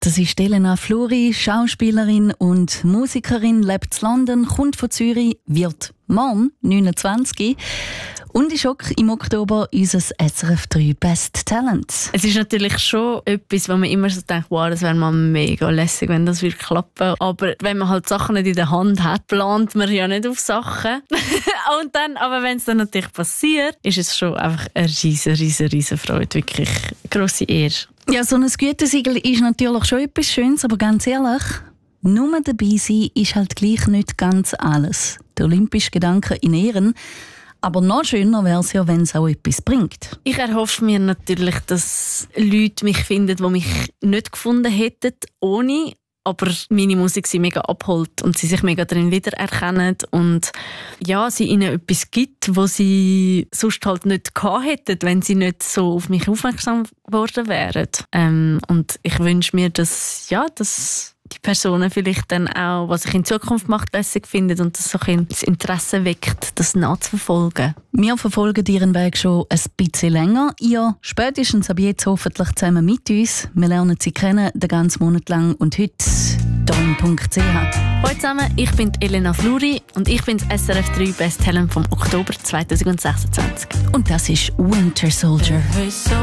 Das ist Elena Fluri, Schauspielerin und Musikerin, lebt in London, kommt von Zürich, wird Mann, 29 und ist auch im Oktober unser SRF 3 Best Talent. Es ist natürlich schon etwas, wo man immer so denkt, wow, das wäre mal mega lässig, wenn das würde klappen. Aber wenn man halt Sachen nicht in der Hand hat, plant man ja nicht auf Sachen. Und dann, aber wenn es dann natürlich passiert, ist es schon einfach eine riesen Freude. Wirklich grosse Ehre. Ja, so ein Gütesiegel ist natürlich schon etwas Schönes, aber ganz ehrlich, nur dabei sein ist halt gleich nicht ganz alles. Der olympische Gedanke in Ehren. Aber noch schöner wäre es ja, wenn es auch etwas bringt. Ich erhoffe mir natürlich, dass Leute mich finden, die mich nicht gefunden hätten, ohne, aber meine Musik sie mega abholt und sie sich mega darin wiedererkennen und ja, sie ihnen etwas gibt, was sie sonst halt nicht gehabt hätten, wenn sie nicht so auf mich aufmerksam geworden wären. Und ich wünsche mir, dass die Personen vielleicht dann auch, was ich in Zukunft mache, besser finden und das so das Interesse weckt, das nachzuverfolgen. Wir verfolgen Ihren Weg schon ein bisschen länger. Ihr spätestens ab jetzt hoffentlich zusammen mit uns. Wir lernen Sie kennen den ganzen Monat lang und heute dawn.ch. Hallo zusammen, ich bin Elena Fluri und ich bin das SRF 3 Best Talent vom Oktober 2026. Und das ist Winter Soldier.